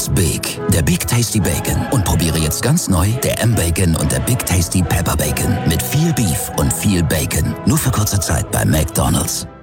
It's big. Der Big Tasty Bacon. Und probiere jetzt ganz neu der M-Bacon und der Big Tasty Pepper Bacon. Mit viel Beef und viel Bacon. Nur für kurze Zeit bei McDonald's.